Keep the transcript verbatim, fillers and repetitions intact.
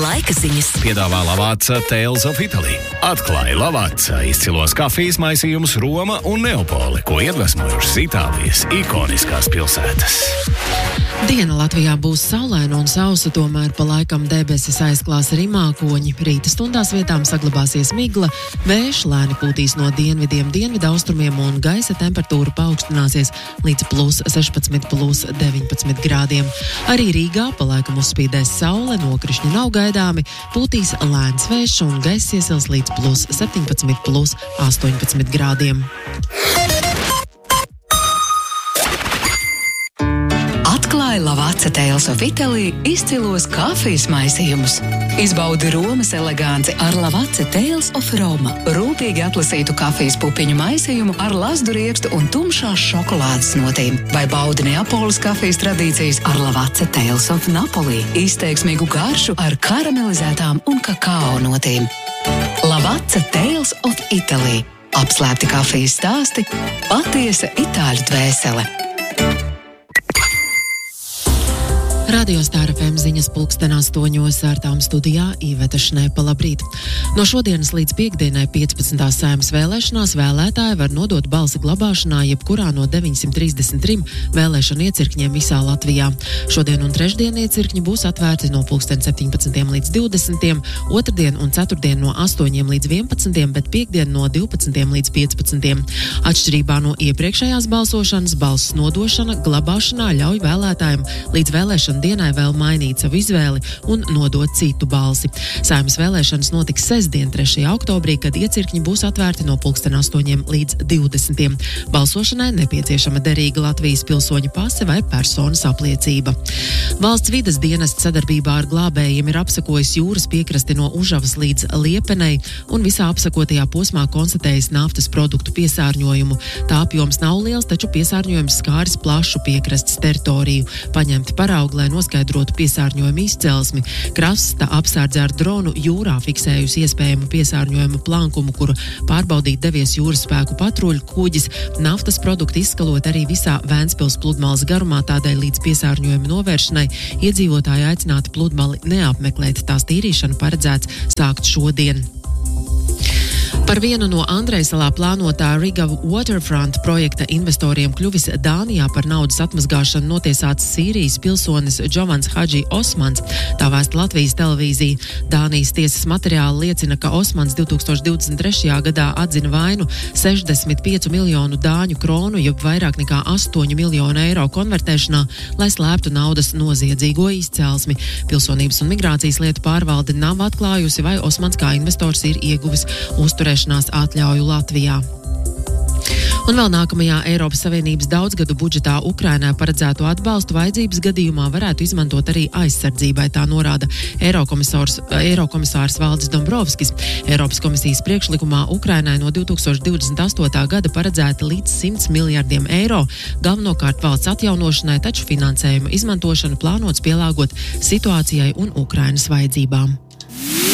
Laika ziņas piedāvā Lavazza Tales of Italy. Atklāja Lavazza izcilos kafijas maisījumus Roma un Neapoli, ko iedvesmojušas Itālijas ikoniskās pilsētas. Diena Latvijā būs saulaina un sausa, tomēr pa laikam debesis aizklās arī mākoņi. Rīta stundās vietām saglabāsies migla, vējš lēni pūtīs no dienvidiem, dienvidaustrumiem un gaisa temperatūra paaugstināsies līdz plus sešpadsmit, plus deviņpadsmit grādiem. Arī Rīgā pa laikam uzspīdēs saule, nokrišņi nav gaidāmi, pūtīs lēns vējš un gaiss iesils līdz plus septiņpadsmit, plus astoņpadsmit grādiem. Atklāja Lavazza Tales of Italy izcilos kafijas maisījumus. Izbaudi Romas eleganci ar Lavazza Tales of Roma. Rūpīgi atlasītu kafijas pupiņu maisījumu ar lazdu riekstu un tumšās šokolādes notīm. Vai baudi Neapolis kafijas tradīcijas ar Lavazza Tales of Napoli. Izteiksmīgu garšu ar karamelizētām un kakao notīm. Lavazza Tales of Italy. Apslēpti kafijas stāsti, patiesa itāļu dvēsele. Radio Star F M ziņas pulksten astoņos ar tām studijā Iveta Šnepa, labrīt. No šodienas līdz piekdienai piecpadsmitās Saeimas vēlēšanās vēlētāji var nodot balsi glabāšanā jebkurā no deviņsimt trīsdesmit trim vēlēšanu iecirkņiem visā Latvijā. Šodien un trešdien iecirkņi būs atvērti no pulksten septiņpadsmitiem līdz divdesmitiem, otrdien un ceturtdien no astoņiem līdz vienpadsmitiem, bet piekdien no divpadsmitiem līdz piecpadsmitiem. Atšķirībā no iepriekšējās balsošanas, balss nodošana glabāšanā ļauj vēlētājiem līdz vēlēšanu dienai vēl mainīt savu izvēli un nodot citu balsi. Saeimas vēlēšanas notiks sestdien, trešajā oktobrī, kad iecirkņi būs atvērti no pulksten astoņiem līdz divdesmitiem. Balsošanai nepieciešama derīga Latvijas pilsoņa pase vai personas apliecība. Valsts vides dienests sadarbībā ar glābējiem ir apsakojis jūras piekrasti no Užavas līdz Liepenei un visā apsakotajā posmā konstatējis naftas produktu piesārņojumu. Tā apjoms nav liels, taču piesārņojums skāris plašu piekrastes teritoriju. Paņemti paraugi, lai noskaidrotu piesārņojumu izcelsmi. Krasta apsardze ar dronu jūrā fiksējusi iespējamu piesārņojumu plankumu, kuru pārbaudīt devies jūras spēku patruļu kuģis. Naftas produkti izskalot arī visā Vēnspils pludmales garumā, tādēļ līdz piesārņojuma novēršanai iedzīvotāji aicināti pludmali neapmeklēt. Tās tīrīšanu paredzēts sākt šodien. Par vienu no Andrejsalā plānotā Riga Waterfront projekta investoriem kļuvis Dānijā par naudas atmazgāšanu notiesāts Sīrijas pilsonis Džovans Hadži Osmans, tā vēsta Latvijas televīzija. Dānijas tiesas materiāli liecina, ka Osmans divtūkstoš divdesmit trešajā gadā atzina vainu sešdesmit piecu miljonu dāņu kronu, jeb vairāk nekā astoņu miljonu eiro konvertēšanā, lai slēptu naudas noziedzīgo izcelsmi. Pilsonības un migrācijas lietu pārvalde nav atklājusi, vai Osmans kā investors ir ieguvis uzturēšanās atļauju Latvijā. Un vēl nākamajā Eiropas Savienības daudzgadu budžetā Ukrainai paredzēto atbalstu vajadzības gadījumā varētu izmantot arī aizsardzībai, tā norāda Eirokomisārs, Eirokomisārs Valdis Dombrovskis. Eiropas komisijas priekšlikumā Ukrainai no divtūkstoš divdesmit astotā gada paredzēta līdz simts miljardiem eiro, galvenokārt valsts atjaunošanai, taču finansējuma izmantošanu plānots pielāgot situācijai un Ukrainas vajadzībām.